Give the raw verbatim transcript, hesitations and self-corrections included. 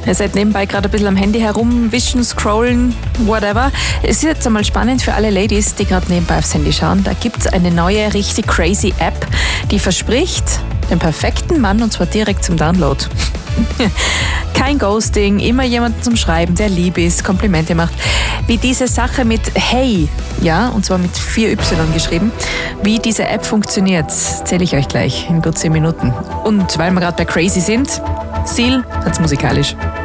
Ihr seid nebenbei gerade ein bisschen am Handy herumwischen, scrollen, whatever. Es ist jetzt einmal spannend für alle Ladies, die gerade nebenbei aufs Handy schauen. Da gibt es eine neue, richtig crazy App, die verspricht den perfekten Mann, und zwar direkt zum Download. Kein Ghosting, immer jemanden zum Schreiben, der lieb ist, Komplimente macht. Wie diese Sache mit Hey, ja, und zwar mit vier Y geschrieben, wie diese App funktioniert, erzähle ich euch gleich in gut zehn Minuten. Und weil wir gerade bei Crazy sind, Seal hat's musikalisch.